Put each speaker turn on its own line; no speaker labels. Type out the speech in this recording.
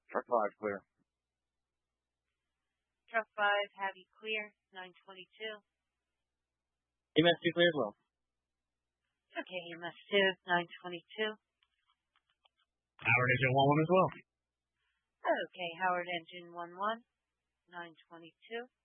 Truck 5 clear.
Truck 5, have you clear, 922.
EMS 2 clear as well.
Okay, EMS 2, 922.
Howard Engine 11 as well.
Okay, Howard Engine 11, 922.